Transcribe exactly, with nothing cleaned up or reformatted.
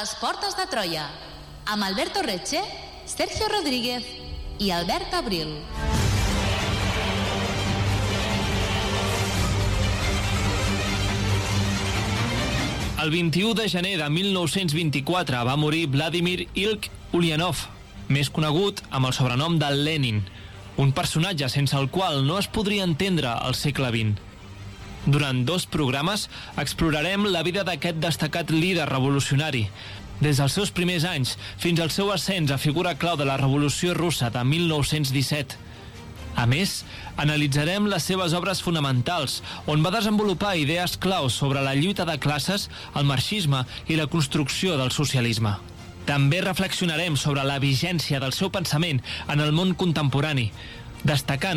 les portes de Troia, amb Alberto Reche, Sergio Rodríguez i Albert Abril. El vint-i-u de gener de mil nou-cents vint-i-quatre va morir Vladimir Ilk Ulyanov, més conegut amb el sobrenom de Lenin, un personatge sense el qual no es podria entendre el segle vint. Durant dos programes explorarem la vida d'aquest destacat líder revolucionari, des dels seus primers anys fins al seu ascens a figura clau de la Revolució Russa de mil nou-cents disset. A més, analitzarem les seves obres fonamentals, on va desenvolupar idees claus sobre la lluita de classes, el marxisme i la construcció del socialisme. També reflexionarem sobre la vigència del seu pensament en el món contemporani, destacant